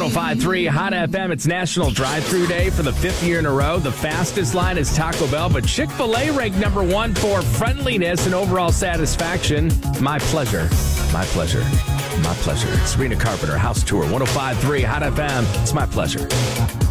105.3 Hot FM. It's National Drive-Thru Day for the 5th year in a row. The fastest line is Taco Bell, but Chick-fil-A ranked number 1 for friendliness and overall satisfaction. My pleasure. My pleasure. My pleasure. Sabrina Carpenter, House Tour, 105.3 Hot FM. It's my pleasure.